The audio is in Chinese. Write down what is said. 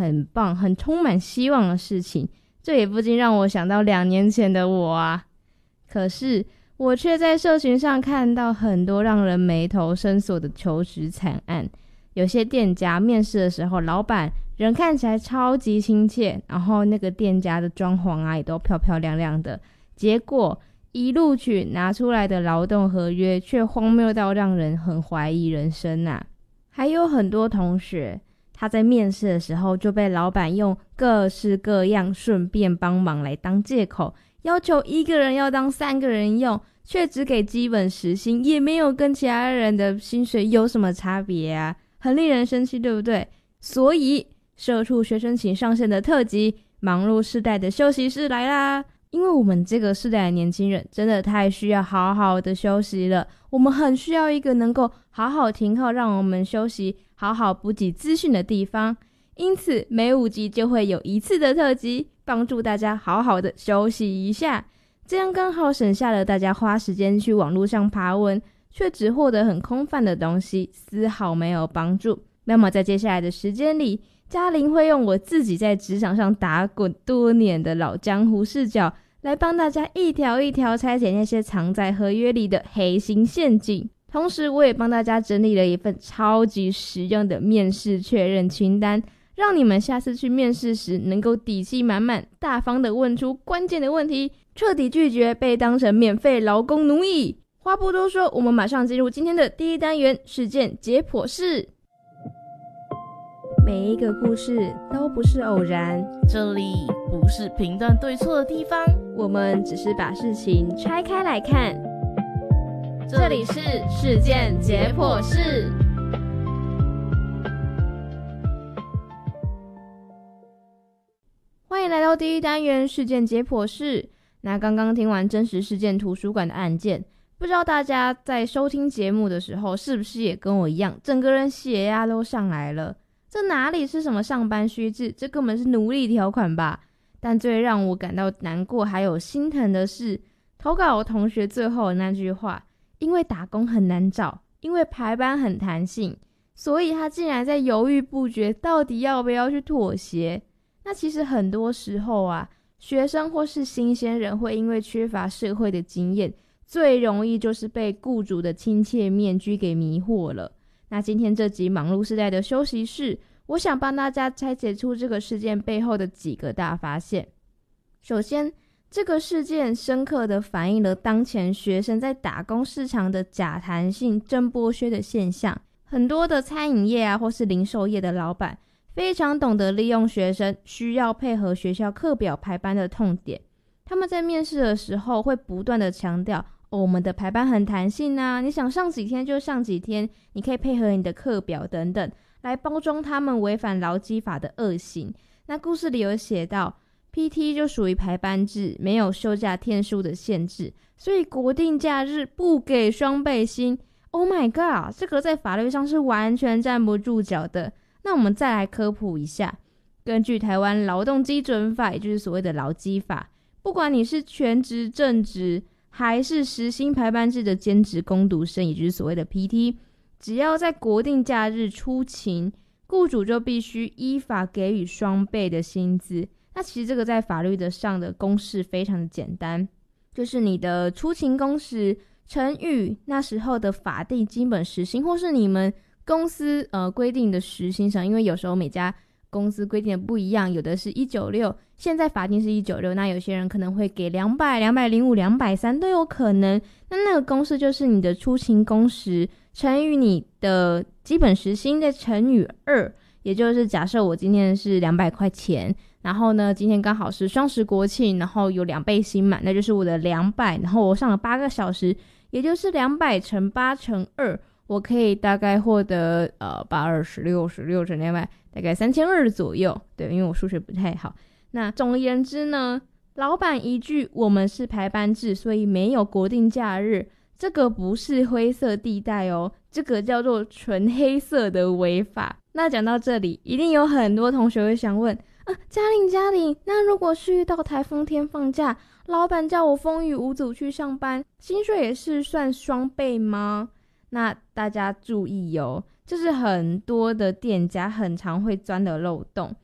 很棒很充满希望的事情，这也不禁让我想到2年前的我啊。可是我却在社群上看到很多让人眉头深锁的求职惨案。有些店家面试的时候，老板人看起来超级亲切，然后那个店家的装潢啊也都漂漂亮亮的，结果一录取拿出来的劳动合约却荒谬到让人很怀疑人生啊。还有很多同学他在面试的时候就被老板用各式各样顺便帮忙来当借口，要求1个人要当3个人用，却只给基本时薪，也没有跟其他人的薪水有什么差别啊，很令人生气，对不对？所以社畜学生请上线的特辑忙碌世代的休息室来啦。因为我们这个世代的年轻人真的太需要好好的休息了，我们很需要一个能够好好停靠让我们休息好好补给资讯的地方，因此每5集就会有1次的特辑，帮助大家好好的休息一下，这样刚好省下了大家花时间去网络上爬文却只获得很空泛的东西，丝毫没有帮助。那么在接下来的时间里，嘉玲会用我自己在职场上打滚多年的老江湖视角，来帮大家一条一条拆解那些藏在合约里的黑心陷阱。同时我也帮大家整理了一份超级实用的面试确认清单，让你们下次去面试时能够底气满满，大方的问出关键的问题，彻底拒绝被当成免费劳工奴役。话不多说，我们马上进入今天的第一单元，事件解剖室。每一个故事都不是偶然， 这里不是评断对错的地方， 我们只是把事情拆开来看。这里是事件解剖室。欢迎来到第一单元事件解剖室。那刚刚听完真实事件图书馆的案件，不知道大家在收听节目的时候是不是也跟我一样，整个人血压都上来了？这哪里是什么上班须知，这根本是奴隶条款吧？但最让我感到难过还有心疼的是，投稿我同学最后的那句话，因为打工很难找，因为排班很弹性，所以他竟然在犹豫不决，到底要不要去妥协。那其实很多时候啊，学生或是新鲜人会因为缺乏社会的经验，最容易就是被雇主的亲切面具给迷惑了。那今天这集忙碌世代的休息室，我想帮大家拆解出这个事件背后的几个大发现。首先，这个事件深刻地反映了当前学生在打工市场的假弹性、真剥削的现象。很多的餐饮业啊，或是零售业的老板非常懂得利用学生需要配合学校课表排班的痛点，他们在面试的时候会不断的强调，我们的排班很弹性啊，你想上几天就上几天，你可以配合你的课表等等，来包装他们违反劳基法的恶行。那故事里有写到 PT 就属于排班制，没有休假天数的限制，所以国定假日不给双倍薪。 Oh my god， 这个在法律上是完全站不住脚的。那我们再来科普一下，根据台湾劳动基准法，也就是所谓的劳基法，不管你是全职正职还是时薪排班制的兼职工读生，也就是所谓的 PT， 只要在国定假日出勤，雇主就必须依法给予双倍的薪资。那其实这个在法律上的公式非常的简单，就是你的出勤工时乘以那时候的法定基本时薪，或是你们公司规定的时薪上，因为有时候每家公司规定的不一样，有的是196，现在法定是196，那有些人可能会给200、205、230都有可能。那个公式就是你的出勤工时乘以你的基本时薪再乘以2，也就是假设我今天是200块钱，然后呢今天刚好是双十国庆，然后有2倍薪嘛，那就是我的200，然后我上了8个小时，也就是200乘8乘2，我可以大概获得8216乘200，大概3200左右。对，因为我数学不太好。那总而言之呢，老板一句我们是排班制，所以没有国定假日，这个不是灰色地带哦，这个叫做纯黑色的违法。那讲到这里，一定有很多同学会想问嘉玲，那如果是遇到台风天放假，老板叫我风雨无阻去上班，薪水也是算双倍吗？那大家注意哦，这是很多的店家很常会钻的漏洞。